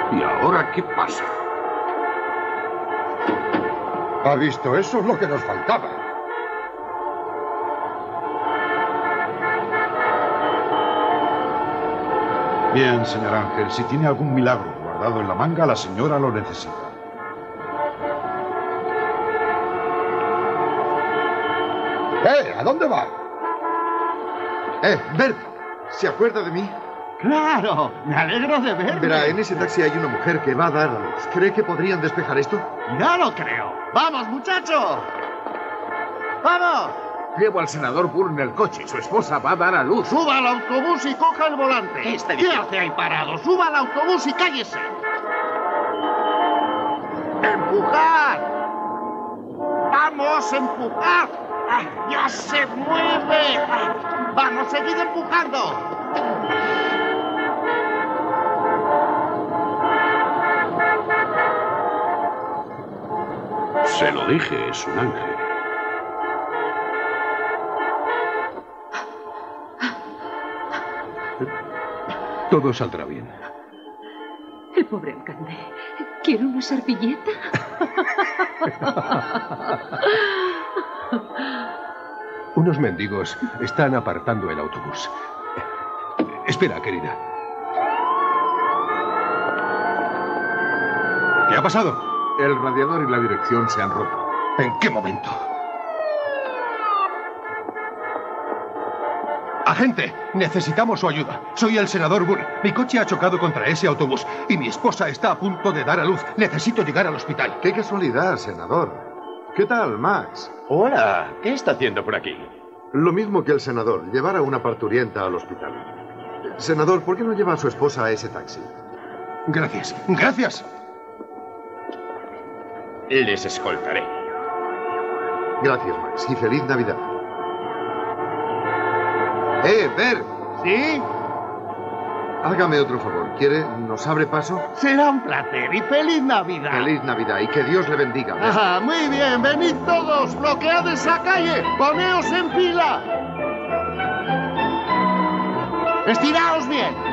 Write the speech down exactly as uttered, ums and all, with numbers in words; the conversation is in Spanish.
¿Y ahora qué pasa? ¿Ha visto? Eso es lo que nos faltaba. Bien, señor Ángel, si tiene algún milagro guardado en la manga, la señora lo necesita. ¡Eh! ¿A dónde va? Eh, Bert, ¿se acuerda de mí? ¡Claro! ¡Me alegro de verme! Verá, en ese taxi hay una mujer que va a dar a luz. ¿Cree que podrían despejar esto? ¡Ya lo creo! ¡Vamos, muchacho! ¡Vamos! Llevo al senador Burr en el coche y su esposa va a dar a luz. ¡Suba al autobús y coja el volante! Este ¿Qué hace ahí parado? ¡Suba al autobús y cállese! ¡Empujad! ¡Vamos, empujad! ¡Ah, ¡ya se mueve! ¡Ah! ¡Vamos, seguid empujando! Se lo dije, es un ángel. Todo saldrá bien. El pobre alcalde. ¿Quiere una servilleta? Unos mendigos están apartando el autobús. Espera, querida. ¿Qué ha pasado? El radiador y la dirección se han roto. ¿En qué momento? Agente, necesitamos su ayuda. Soy el senador Burr. Mi coche ha chocado contra ese autobús y mi esposa está a punto de dar a luz. Necesito llegar al hospital. ¡Qué casualidad, senador! ¿Qué tal, Max? Hola, ¿qué está haciendo por aquí? Lo mismo que el senador, llevar a una parturienta al hospital. Senador, ¿por qué no lleva a su esposa a ese taxi? Gracias, gracias. Les escoltaré. Gracias, Max, y feliz Navidad. ¡Eh, Bert! ¿Sí? Hágame otro favor. ¿Quiere? ¿Nos abre paso? Será un placer y feliz Navidad. Feliz Navidad y que Dios le bendiga. Bert. Ajá, muy bien, venid todos, bloquead esa calle, poneos en fila. Estiraos bien.